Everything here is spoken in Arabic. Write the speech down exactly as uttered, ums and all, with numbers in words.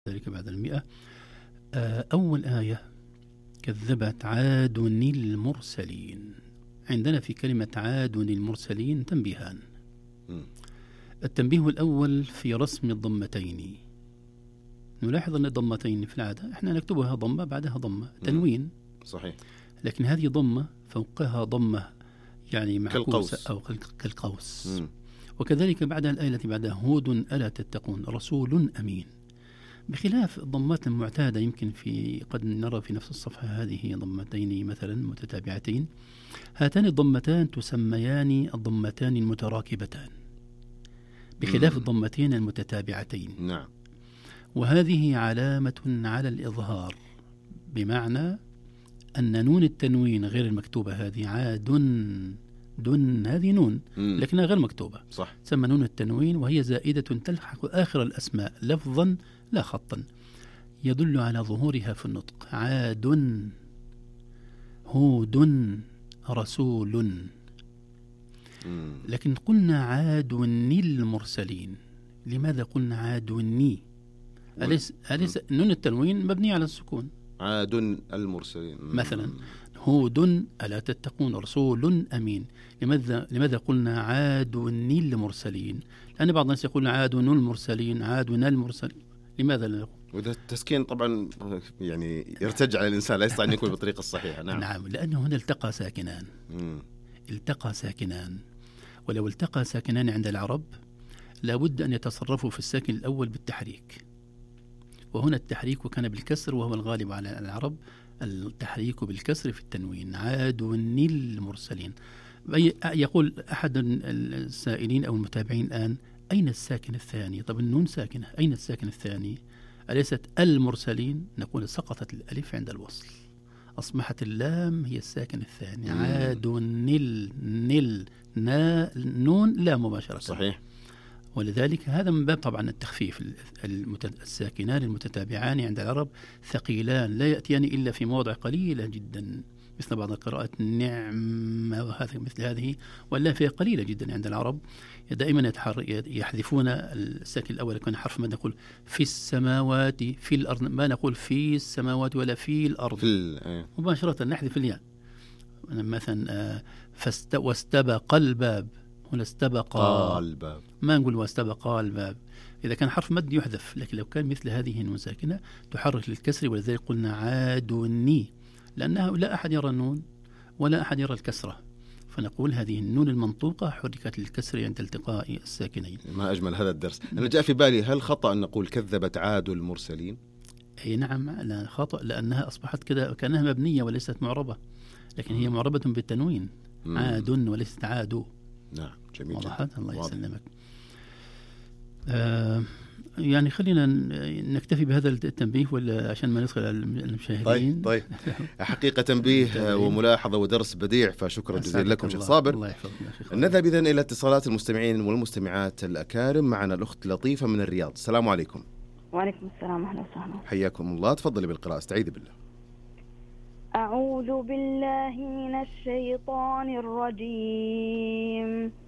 ذلك بعد المئة. أول آية كذبت عاد المرسلين. عندنا في كلمة عاد المرسلين تنبيهان. التنبيه الأول في رسم الضمتين. نلاحظ أن الضمتين في العادة احنا نكتبها ضمة بعدها ضمة تنوين صحيح، لكن هذه ضمة فوقها ضمة يعني معكوسة كالقوس. أو كالقوس. مم. وكذلك بعدها الآية التي بعدها هود ألا تتقون رسول أمين، بخلاف الضمات المعتادة. يمكن في قد نرى في نفس الصفحة هذه ضمتين مثلا متتابعتين. هاتان الضمتان تسميان الضمتان المتراكبتان بخلاف مم. الضمتين المتتابعتين. نعم. وهذه علامة على الإظهار، بمعنى أن نون التنوين غير المكتوبة هذه عاد دن هذه نون مم. لكنها غير مكتوبة، صح. تسمى نون التنوين، وهي زائدة تلحق آخر الأسماء لفظا لا خطا، يدل على ظهورها في النطق. عاد هود رسول. مم. لكن قلنا عاد المرسلين. لماذا قلنا عاد ني؟ أليس, أليس نون التنوين مبني على السكون؟ عاد المرسلين مثلا هود ألا تتقون رسول أمين. لماذا لماذا قلنا عاد المرسلين؟ لأن بعض الناس يقول عاد المرسلين عادنا المرسلين. لماذا لا نقول؟ وده التسكين طبعا يعني يرتجع على الإنسان، لا يستطيع أن يكون بالطريقة الصحيحة. نعم. نعم، لأنه هنا التقى ساكنان. مم. التقى ساكنان، ولو التقى ساكنان عند العرب لابد أن يتصرفوا في الساكن الأول بالتحريك، وهنا التحريك كان بالكسر وهو الغالب على العرب، التحريك بالكسر في التنوين. عاد المرسلين. يقول أحد السائلين أو المتابعين الآن أين الساكن الثاني؟ طب النون ساكنة، أين الساكن الثاني؟ أليست المرسلين؟ نقول سقطت الألف عند الوصل، أصبحت اللام هي الساكن الثاني. مم. عاد نل نل نا نون لا مباشرة. صحيح. ولذلك هذا من باب طبعا التخفيف. الساكنان المتتابعان عند العرب ثقيلان لا يأتيان إلا في مواضع قليلة جدا، مثل بعض القراءات نعم وهذه مثل هذه، ولا فيها قليلة جدا عند العرب. دائما يحذفون الساكن الأول، كان حرف ما نقول في السماوات في الأرض، ما نقول في السماوات ولا في الأرض، في مباشرة نحذف الياء. مثلا فاست واستبق الباب، هنا استبق الباب، ما نقول واستبق الباب. إذا كان حرف مد يحذف، لكن لو كان مثل هذه النون ساكنة تحرك للكسر، ولذلك قلنا عادني، لأنها لا أحد يرى النون ولا أحد يرى الكسرة، فنقول هذه النون المنطوقة حركت للكسر عند التقاء الساكنين. ما أجمل هذا الدرس. أنا جاء في بالي هل خطأ أن نقول كذبت عاد المرسلين؟ أي نعم، لا خطأ، لأنها أصبحت كده كأنها مبنية وليست معربة، لكن هي معربة بالتنوين. مم. عاد وليست عادو. نعم، جميل جدا. الله واضح. يسلمك. آه يعني خلينا نكتفي بهذا التنبيه ولا عشان ما ندخل على المشاهدين. طيب طيب حقيقة تنبيه وملاحظة ودرس بديع، فشكرا جزيلا لكم شيخ صابر. الله يحفظك. نذهب إذن إلى اتصالات المستمعين والمستمعات الأكارم. معنا الأخت لطيفة من الرياض. السلام عليكم. وعليكم السلام، أهلا وسهلا. حياكم الله، تفضلي بالقراءة، استعيذي بالله. أعوذ بالله من الشيطان الرجيم.